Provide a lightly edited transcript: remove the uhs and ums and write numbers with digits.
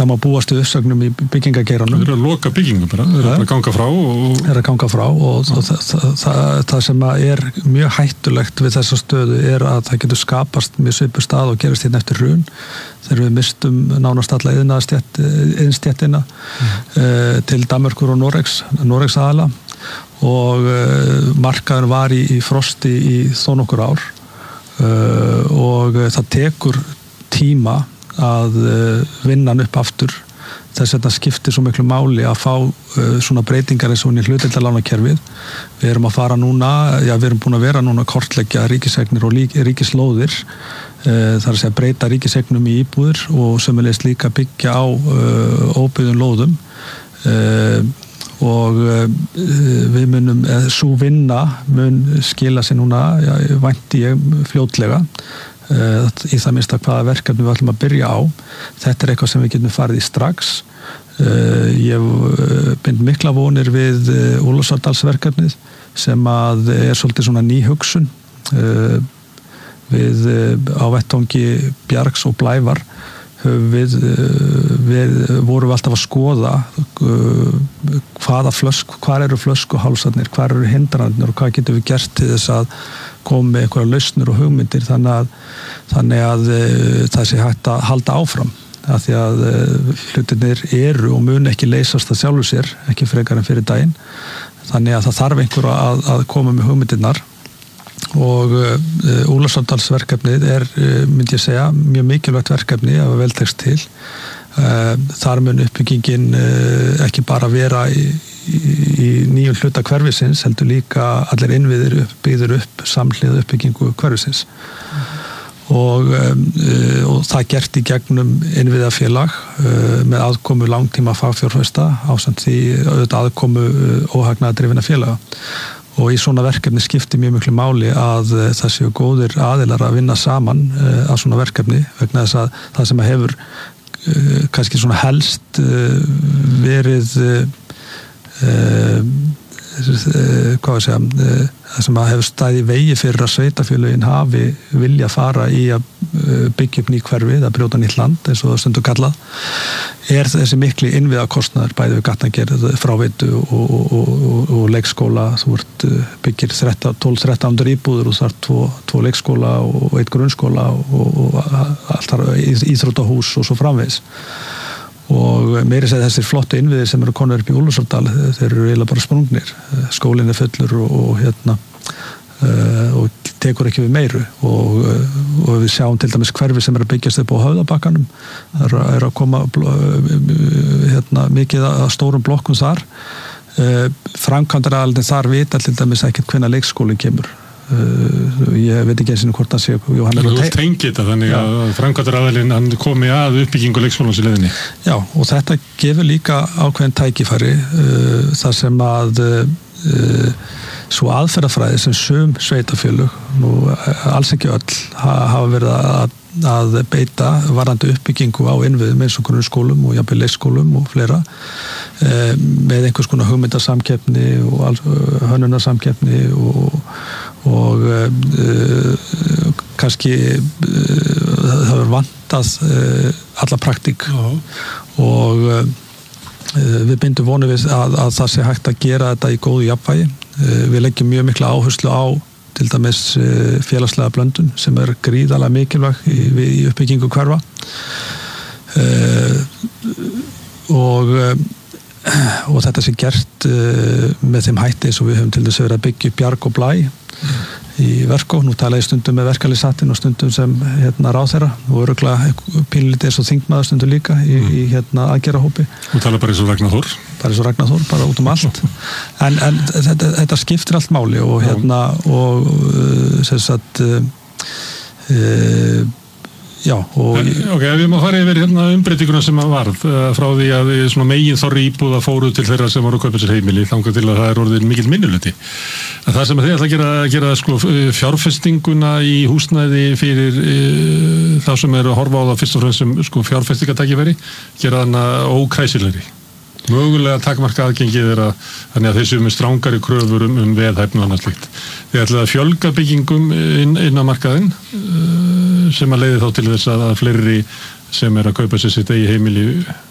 það má búast við uppsögnum í byggingageiranum. Þeir eru að loka byggingum bara, þeir eru að ganga frá og það sem er mjög hættulegt við þessa stöðu er að það getur skapast mjög svipur stað og gerast hérna eftir hrun þegar við mistum nánast alla iðnstéttina til Danmerkur og Noregs aðala og markaður var í frosti í þó nokkur ár og það tekur tíma að vinna hann upp aftur þess að þetta skiptir svo miklu máli að fá svona breytingar eins og í hlutdeildarlánakerfið. Við erum að fara núna, við erum búin að vera núna að kortleggja ríkiseignir og ríkislóðir þar að segja breyta ríkiseignum í íbúðir og sömulegis líka byggja á óbyggðum lóðum og við munum, sú vinna mun skila sig núna, vænti ég fljótlega í það minnsta hvaða verkefni við ætlum að byrja á. Þetta er eitthvað sem við getum farið í strax. Ég bind mikla vonir við Úlfarsárdalsverkefnið sem að er svolítið svona ný hugsun við á vettvangi Bjargs og Blævar við vorum alltaf að skoða hvar eru flöskuhálsarnir, hvar eru hindranirnir og hvað getum við gert til þess að koma með einhverja lausnir og hugmyndir þannig að það sé hægt að halda áfram af því að hlutirnir eru og mun ekki leysast að sjálfu sér, ekki frekar en fyrir daginn þannig að það þarf einhver að koma með hugmyndirnar og Úlfarsárdalsverkefnið er, myndi ég segja, mjög mikilvægt verkefni ef að vel tekst til. Þar mun uppbyggingin ekki bara vera í nýjum hluta hverfisins, heldur líka allir innviðir byggður upp samhliða uppbyggingu hverfisins. Og það gert í gegnum innviðafélag með aðkomu langtíma fagfjárfesta ásamt því auðvitað aðkomu óhagnaðardrifinna félaga. Og í svona verkefni skiptir mjög miklu máli að það séu góðir aðilar að vinna saman á svona verkefni vegna þess að það sem hefur kannski svona helst verið það sem að hefur staðið í vegi fyrir að sveitarfélögin hafi vilja fara í að byggja upp ný hverfi eða brjóta nýtt land eins og það stundur kallað er þessi mikli innviðakostnaður bæði við gatnagerð, fráveitu og leikskóla. Þú byggir 12-13 íbúður og þar 2 leikskóla og 1 grunnskóla og allt þar íþróttahús og svo framvegis. Og meiri segði þessir flottu innviðir sem eru konur upp í Úlfarsárdal, þeir eru eiginlega bara sprungnir. Skólinn er fullur og tekur ekki við meiru og við sjáum til dæmis hverfi sem er að byggjast upp á Höfðabakkanum. Það er að koma mikið að stórum blokkum þar. Framkvæmdaraðilinn þar vita til dæmis ekkert hvenær leikskólinn kemur. Ég veit ekki eins og hvort hann sé Þú tengir þetta þannig að framkvæmdaraðilinn hann komi að uppbyggingu leikskólans í leiðinni. Já, og þetta gefur líka ákveðin tækifæri þar sem að svo aðferðafræði sem sum sveitarfélög, nú alls ekki öll, hafa verið að beita varðandi uppbyggingu á innviðum eins og grunnskólum og jafnvel leikskólum og fleira með einhvers konar hugmyndasamkeppni og hönnunarsamkeppni og kannski það hefur vantað alla praktík og við bindum vonum við að það sé hægt að gera þetta í góðu jafnvægi. Við leggjum mjög mikla áherslu á til dæmis félagslega blöndun sem er gríðarlega mikilvæg í uppbyggingu hverfa og þetta sé gert með þeim hætti eins og við höfum til þess að vera að byggja Bjarg og Blæ í Verkó. Nú tala ég stundum með verkalýðshattinn og stundum sem ráðherra og örugglega pínlítið eins og þingmaður stundum líka í aðgerðahópi. Þú tala bara eins og Ragnar Þór? Bara eins og Ragnar Þór, bara út allt. En þetta skiptir allt máli og sem sagt já, og Ok, við má fara yfir umbreytinguna sem varð frá því að svona megin þorri íbúða fóru til þeirra sem voru að kaupa sér heimili þangað til að það er orðin mikill minnihluti. En það sem þið ætla að gera sko fjárfestinguna í húsnæði fyrir þá sem eru að horfa á það fyrst og fremst sem sko fjárfestingatækifæri, gera hana ókræsilegri. Mögulega takmarka aðgengið þeirra þannig að þeir séu með strangari kröfur veðhæfni og annað slíkt. Þið ætlaði að fjölga byggingum inn á markaðinn sem að leiði þá til þess að fleiri sem er að kaupa sér sitt eigi heimili